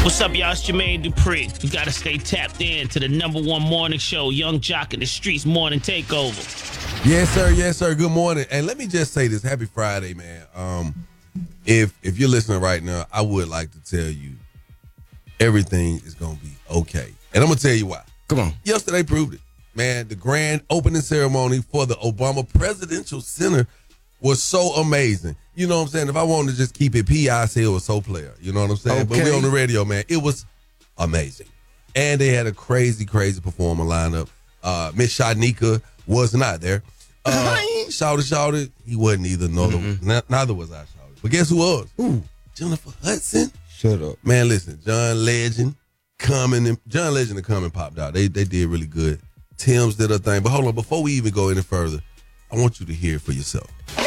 What's up, y'all? It's Jermaine Dupri. You gotta stay tapped in to the #1 morning show, Young Jock in the Streets Morning Takeover. Yes, sir. Yes, sir. Good morning. And let me just say this. Happy Friday, man. If you're listening right now, I would like to tell you everything is going to be okay. And I'm going to tell you why. Come on. Yesterday proved it. Man, the grand opening ceremony for the Obama Presidential Center was so amazing. You know what I'm saying? If I wanted to just keep it P, I say it was so player. You know what I'm saying? Okay. But we on the radio, man. It was amazing. And they had a crazy, crazy performer lineup. Miss Shanika was not there. Shouted. He wasn't either. Neither was I, shouted. But guess who was? Ooh. Jennifer Hudson. Shut up. Man, listen, John Legend and Common popped out. They did really good. Tim's did a thing. But hold on, before we even go any further, I want you to hear it for yourself.